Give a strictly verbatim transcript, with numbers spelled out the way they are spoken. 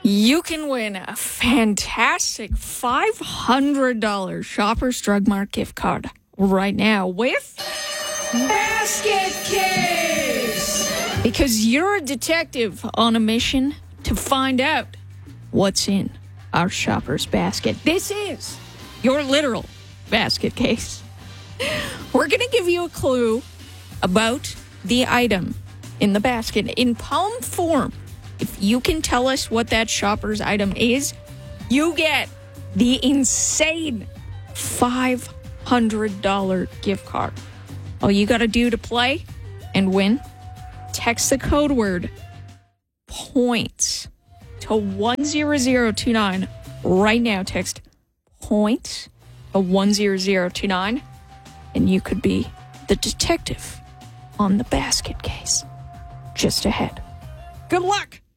You can win a fantastic five hundred dollars Shoppers Drug Mart gift card right now with Basket Case. Because you're a detective on a mission to find out what's in our shopper's basket. This is your literal basket case. We're going to give you a clue about the item in the basket in poem form. If you can tell us what that shopper's item is, you get the insane five hundred dollars gift card. All you got to do to play and win, text the code word POINTS to one zero zero two nine right now. Text POINTS to one zero zero two nine, and you could be the detective on the basket case. Just ahead. Good luck!